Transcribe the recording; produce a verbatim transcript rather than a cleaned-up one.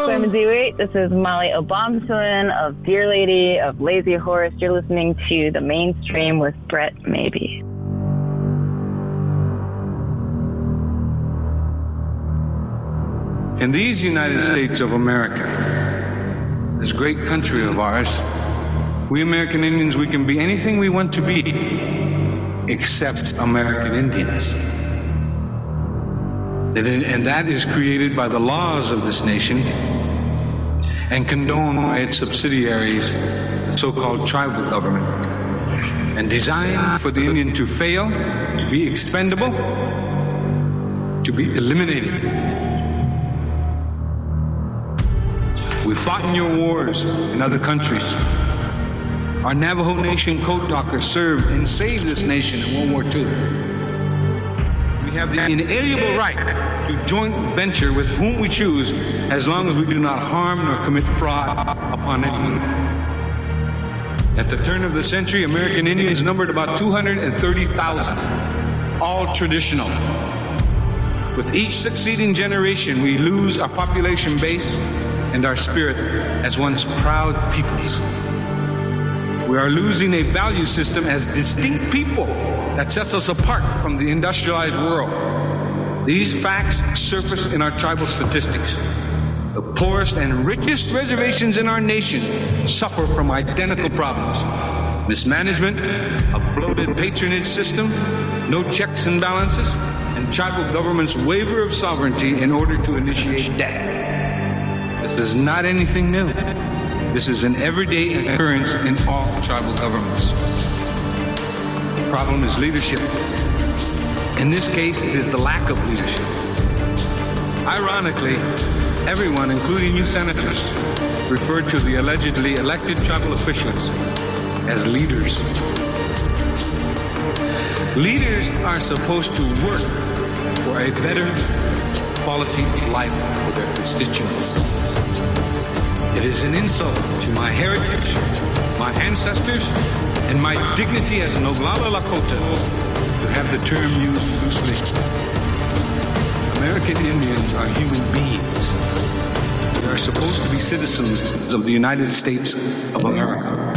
Seven zero eight. This is Molly Obamswin of Dear Lady of Lazy Horse. You're listening to The Mainstream with Brett Maybe. In these United States of America, this great country of ours, we American Indians, we can be anything we want to be except American Indians. And that is created by the laws of this nation and condoned by its subsidiaries, the so-called tribal government, and designed for the Indian to fail, to be expendable, to be eliminated. We fought in your wars in other countries. Our Navajo Nation code talkers served and saved this nation in World War Two. We have the inalienable right to joint venture with whom we choose, as long as we do not harm nor commit fraud upon anyone. At the turn of the century, American Indians numbered about two hundred thirty thousand, all traditional. With each succeeding generation, we lose our population base and our spirit as once proud peoples. We are losing a value system as distinct people that sets us apart from the industrialized world. These facts surface in our tribal statistics. The poorest and richest reservations in our nation suffer from identical problems: mismanagement, a bloated patronage system, no checks and balances, and tribal government's waiver of sovereignty in order to initiate debt. This is not anything new. This is an everyday occurrence in all tribal governments. The problem is leadership. In this case, it is the lack of leadership. Ironically, everyone, including you senators, referred to the allegedly elected tribal officials as leaders. Leaders are supposed to work for a better quality of life for their constituents. It is an insult to my heritage, my ancestors, and my dignity as an Oglala Lakota to have the term used loosely. American Indians are human beings. They are supposed to be citizens of the United States of America.